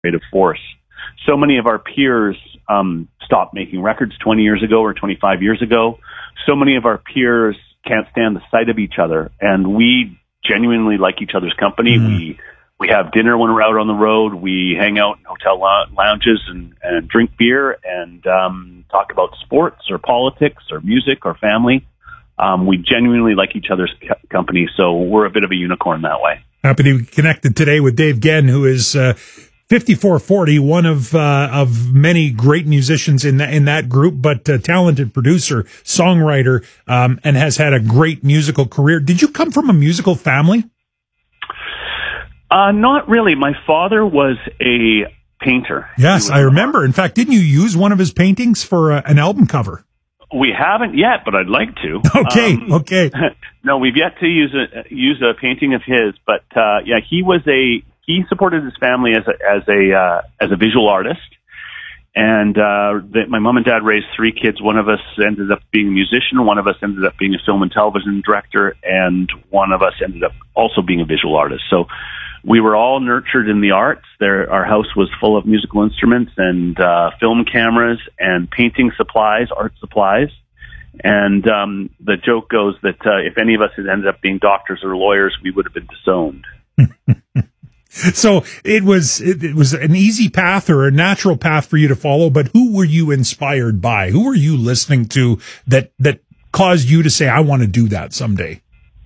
creative force. So many of our peers stopped making records 20 years ago or 25 years ago. So many of our peers can't stand the sight of each other, and we genuinely like each other's company. We have dinner when we're out on the road. We hang out in hotel lounges and drink beer and talk about sports or politics or music or family. We genuinely like each other's company, so we're a bit of a unicorn that way. Happy to be connected today with Dave Genn, who is 5440, one of many great musicians in that group, but a talented producer, songwriter, and has had a great musical career. Did you come from a musical family? Not really. My father was a painter. Yes, I remember. In fact, didn't you use one of his paintings for an album cover? We haven't yet, but I'd like to. Okay. No, we've yet to use a painting of his, but yeah, he supported his family as a visual artist, and my mom and dad raised 3 kids. One of us ended up being a musician, one of us ended up being a film and television director, and one of us ended up also being a visual artist. So we were all nurtured in the arts. Our house was full of musical instruments and film cameras and painting supplies, art supplies. And the joke goes that if any of us had ended up being doctors or lawyers, we would have been disowned. So it was an easy path or a natural path for you to follow, but who were you inspired by? Who were you listening to that caused you to say, I want to do that someday?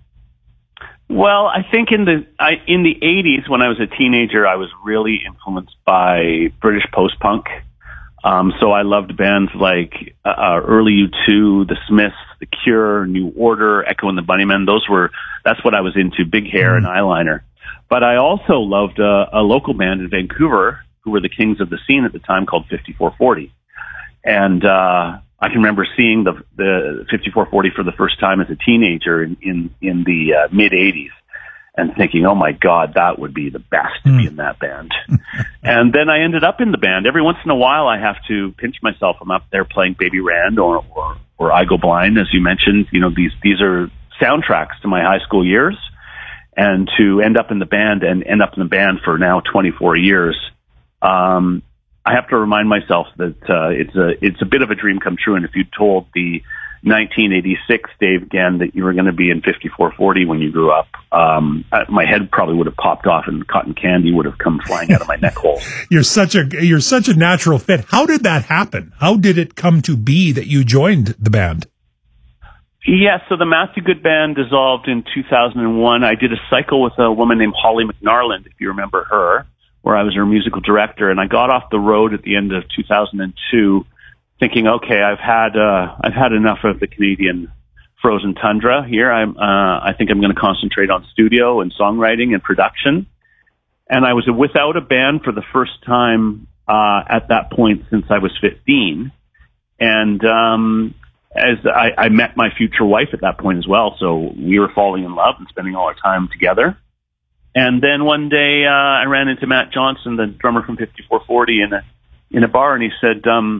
Well, I think in the 80s, when I was a teenager, I was really influenced by British post-punk. So I loved bands like early U2, The Smiths, The Cure, New Order, Echo and the Bunnymen. That's what I was into, big hair and eyeliner. But I also loved a local band in Vancouver who were the kings of the scene at the time called 5440. And I can remember seeing the 5440 for the first time as a teenager in the mid 80s and thinking, oh my God, that would be the best to be in that band. And then I ended up in the band. Every once in a while I have to pinch myself. I'm up there playing Baby Rand or I Go Blind, as you mentioned. You know, these are soundtracks to my high school years. And to end up in the band for now 24 years, I have to remind myself that it's a bit of a dream come true. And if you told the 1986 Dave Genn that you were going to be in 5440 when you grew up, my head probably would have popped off and cotton candy would have come flying out of my neck hole. You're such a natural fit. How did that happen? How did it come to be that you joined the band? Yeah, so the Matthew Good Band dissolved in 2001. I did a cycle with a woman named Holly McNarland, if you remember her, where I was her musical director, and I got off the road at the end of 2002 thinking, okay, I've had enough of the Canadian frozen tundra here. I think I'm going to concentrate on studio and songwriting and production. And I was without a band for the first time at that point since I was 15. And as I met my future wife at that point as well, so we were falling in love and spending all our time together. And then one day I ran into Matt Johnson, the drummer from 5440, in a bar, and he said,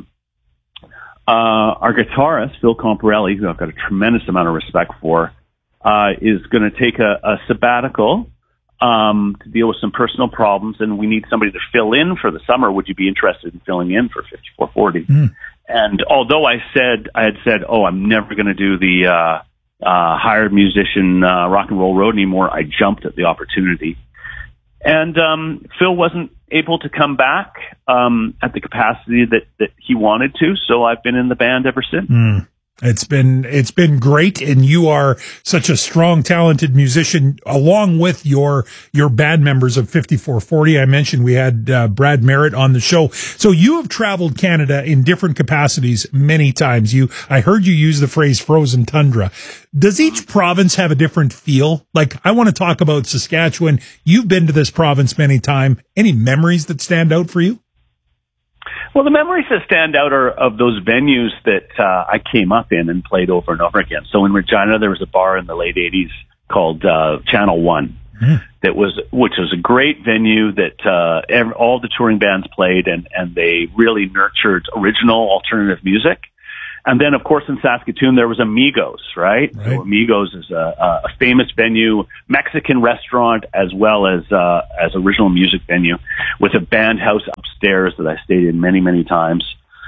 our guitarist, Phil Comparelli, who I've got a tremendous amount of respect for, is going to take a sabbatical to deal with some personal problems, and we need somebody to fill in for the summer. Would you be interested in filling in for 5440? And although I had said, oh, I'm never going to do the hired musician rock and roll road anymore, I jumped at the opportunity. And Phil wasn't able to come back at the capacity that he wanted to, so I've been in the band ever since. It's been great, and you are such a strong, talented musician, along with your band members of 5440. I mentioned we had Brad Merritt on the show. So you have traveled Canada in different capacities many times. I heard you use the phrase frozen tundra. Does each province have a different feel? Like, I want to talk about Saskatchewan. You've been to this province many times. Any memories that stand out for you? Well, the memories that stand out are of those venues that I came up in and played over and over again. So in Regina, there was a bar in the late 80s called Channel One, which was a great venue that all the touring bands played, and they really nurtured original alternative music. And then, of course, in Saskatoon, there was Amigos, right? So Amigos is a famous venue, Mexican restaurant, as well as original music venue with a band house upstairs that I stayed in many, many times.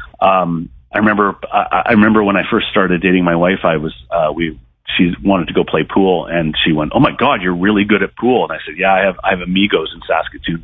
I remember when I first started dating my wife, she wanted to go play pool, and she went, "Oh my God, you're really good at pool." And I said, "Yeah, I have Amigos in Saskatoon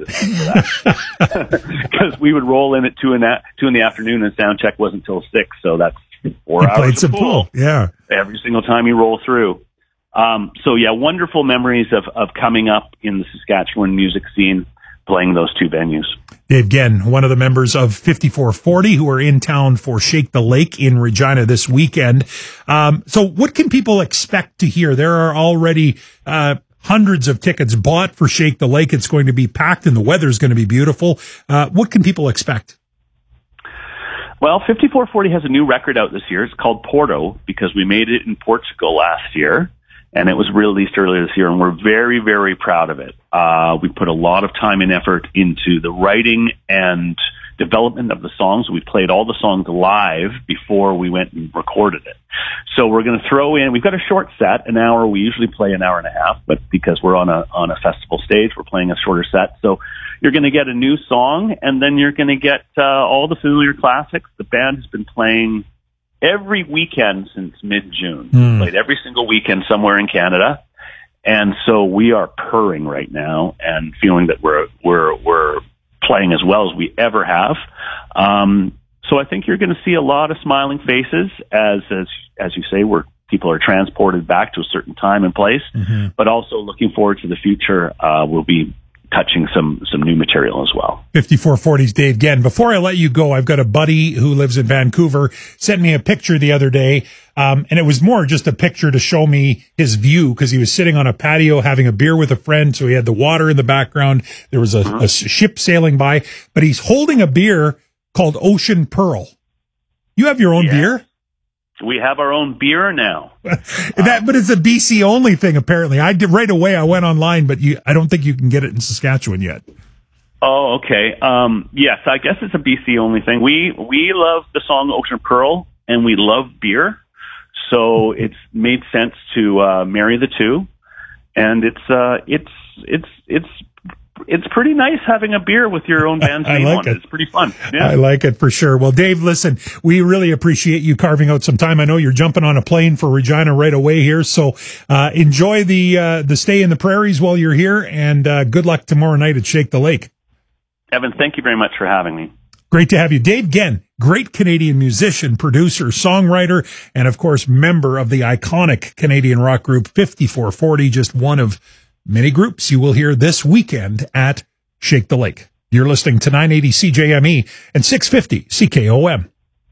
because we would roll in at 2 in the afternoon, and sound check wasn't till 6, so that's 4 hours played some of pool. Yeah, every single time you roll through. So yeah, wonderful memories of coming up in the Saskatchewan music scene, playing those two venues. Dave Genn, one of the members of 5440 who are in town for Shake the Lake in Regina this weekend. So what can people expect to hear? There are already hundreds of tickets bought for Shake the Lake. It's going to be packed and the weather's going to be beautiful. What can people expect? Well, 5440 has a new record out this year. It's called Porto because we made it in Portugal last year, and it was released earlier this year, and we're very, very proud of it. We put a lot of time and effort into the writing and development of the songs. We played all the songs live before we went and recorded it. So we're going to throw in, we've got a short set, an hour. We usually play an hour and a half, but because we're on a festival stage, we're playing a shorter set. So you're going to get a new song, and then you're going to get all the familiar classics. The band has been playing every weekend since mid-June. Played every single weekend somewhere in Canada. And so we are purring right now and feeling that we're playing as well as we ever have. So I think you're going to see a lot of smiling faces as you say, where people are transported back to a certain time and place, but also looking forward to the future. We'll be touching some new material as well. 5440's Dave Genn. Before I let you go, I've got a buddy who lives in Vancouver, sent me a picture the other day, and it was more just a picture to show me his view, because he was sitting on a patio having a beer with a friend, so he had the water in the background. There was a ship sailing by, but he's holding a beer called Ocean Pearl. You have your own beer? We have our own beer now. But it's a BC only thing, apparently. I did right away. I went online, but I don't think you can get it in Saskatchewan yet. Oh, okay. Yes, I guess it's a BC only thing. We love the song Ocean Pearl, and we love beer, so it's made sense to marry the two. And it's pretty nice having a beer with your own band's name on it. It's pretty fun. Yeah. I like it for sure. Well, Dave, listen, we really appreciate you carving out some time. I know you're jumping on a plane for Regina right away here, so enjoy the stay in the prairies while you're here, and good luck tomorrow night at Shake the Lake. Evan, thank you very much for having me. Great to have you. Dave Genn, great Canadian musician, producer, songwriter, and of course, member of the iconic Canadian rock group 5440, just one of many groups you will hear this weekend at Shake the Lake. You're listening to 980 CJME and 650 CKOM.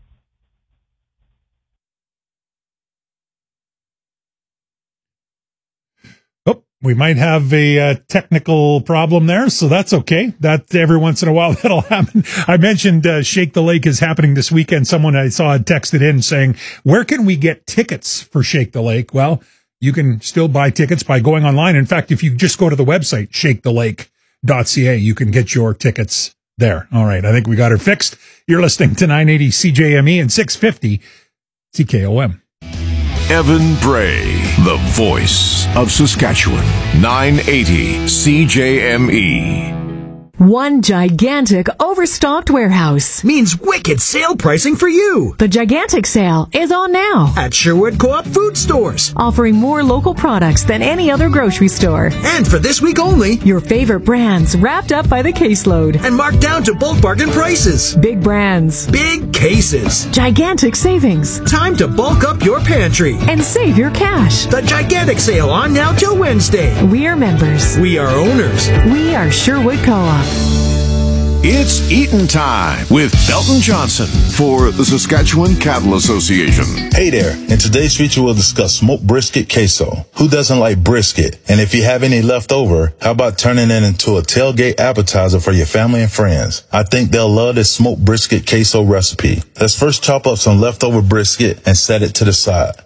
Oh, we might have a technical problem there, so that's okay. That every once in a while that'll happen. I mentioned Shake the Lake is happening this weekend. Someone I saw had texted in saying, where can we get tickets for Shake the Lake? Well, you can still buy tickets by going online. In fact, if you just go to the website, shakethelake.ca, you can get your tickets there. All right. I think we got her fixed. You're listening to 980 CJME and 650 CKOM. Evan Bray, the voice of Saskatchewan. 980 CJME. One gigantic overstocked warehouse means wicked sale pricing for you. The gigantic sale is on now at Sherwood Co-op Food Stores, offering more local products than any other grocery store. And for this week only, your favorite brands wrapped up by the caseload and marked down to bulk bargain prices. Big brands, big cases, gigantic savings. Time to bulk up your pantry and save your cash. The gigantic sale on now till Wednesday. We are members. We are owners. We are Sherwood Co-op. It's eatin' time with Belton Johnson for the Saskatchewan Cattle Association. Hey there. In today's feature, we'll discuss smoked brisket queso. Who doesn't like brisket? And if you have any left over, how about turning it into a tailgate appetizer for your family and friends? I think they'll love this smoked brisket queso recipe. Let's first chop up some leftover brisket and set it to the side.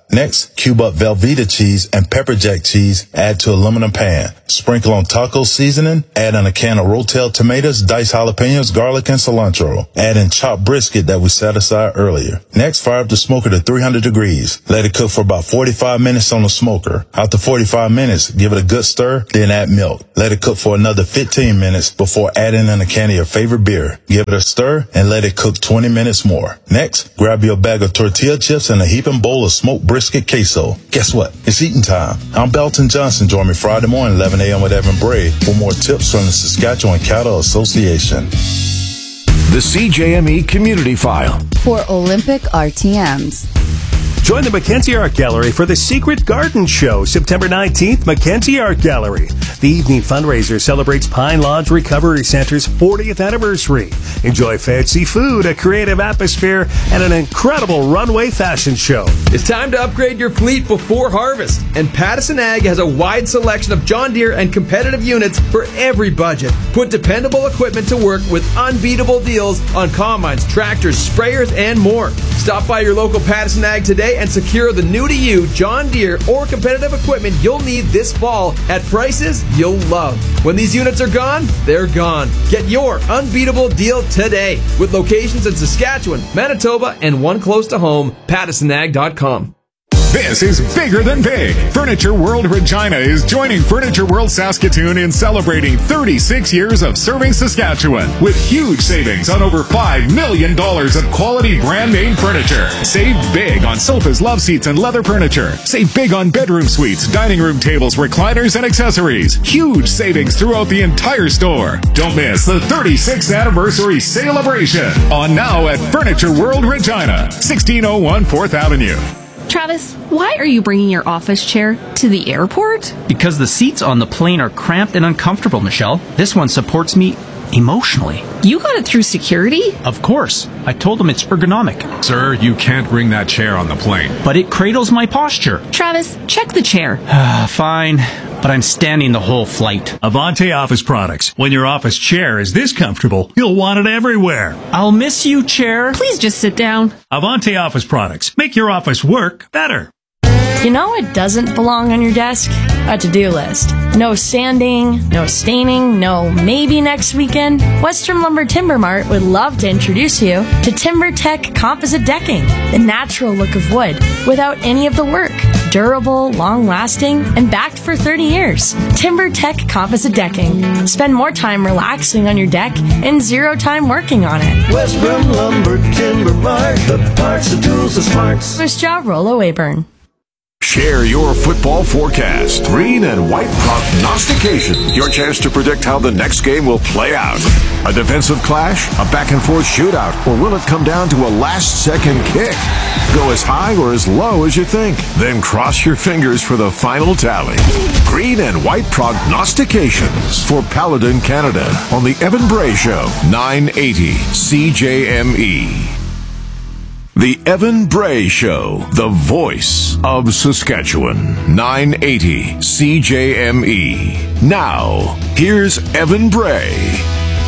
Next, cube up Velveeta cheese and pepper jack cheese, add to aluminum pan. Sprinkle on taco seasoning, add in a can of Rotel tomatoes, diced jalapenos, garlic, and cilantro. Add in chopped brisket that we set aside earlier. Next, fire up the smoker to 300 degrees. Let it cook for about 45 minutes on the smoker. After 45 minutes, give it a good stir, then add milk. Let it cook for another 15 minutes before adding in a can of your favorite beer. Give it a stir and let it cook 20 minutes more. Next, grab your bag of tortilla chips and a heaping bowl of smoked brisket queso. Guess what? It's eating time. I'm Belton Johnson. Join me Friday morning, 11 a.m. with Evan Bray for more tips from the Saskatchewan Cattle Association. The CJME Community File. For Olympic RTMs. Join the Mackenzie Art Gallery for the Secret Garden Show, September 19th, Mackenzie Art Gallery. The evening fundraiser celebrates Pine Lodge Recovery Center's 40th anniversary. Enjoy fancy food, a creative atmosphere, and an incredible runway fashion show. It's time to upgrade your fleet before harvest, and Pattison Ag has a wide selection of John Deere and competitive units for every budget. Put dependable equipment to work with unbeatable deals on combines, tractors, sprayers, and more. Stop by your local Pattison Ag today and secure the new-to-you John Deere or competitive equipment you'll need this fall at prices you'll love. When these units are gone, they're gone. Get your unbeatable deal today with locations in Saskatchewan, Manitoba, and one close to home, PattisonAg.com. This is bigger than big. Furniture World Regina is joining Furniture World Saskatoon in celebrating 36 years of serving Saskatchewan with huge savings on over $5 million of quality brand name furniture. Save big on sofas, love seats, and leather furniture. Save big on bedroom suites, dining room tables, recliners, and accessories. Huge savings throughout the entire store. Don't miss the 36th anniversary celebration on now at Furniture World Regina, 1601 4th Avenue. Travis, why are you bringing your office chair to the airport? Because the seats on the plane are cramped and uncomfortable, Michelle. This one supports me emotionally. You got it through security? Of course. I told them it's ergonomic. Sir, you can't bring that chair on the plane. But it cradles my posture. Travis, check the chair. Fine. But I'm standing the whole flight. Avante Office Products. When your office chair is this comfortable, you'll want it everywhere. I'll miss you, chair. Please just sit down. Avante Office Products. Make your office work better. You know what doesn't belong on your desk? A to-do list. No sanding, no staining, no maybe next weekend. Western Lumber Timber Mart would love to introduce you to TimberTech Composite Decking, the natural look of wood without any of the work. Durable, long-lasting, and backed for 30 years. TimberTech Composite Decking. Spend more time relaxing on your deck and zero time working on it. Western Lumber Timber Mart, the parts, the tools, the smarts. First job, Rollo Wayburn. Share your football forecast. Green and white prognostication. Your chance to predict how the next game will play out. A defensive clash? A back-and-forth shootout? Or will it come down to a last-second kick? Go as high or as low as you think. Then cross your fingers for the final tally. Green and white prognostications for Paladin Canada on the Evan Bray Show, 980 CJME. The Evan Bray Show, the voice of Saskatchewan, 980 CJME. Now, here's Evan Bray.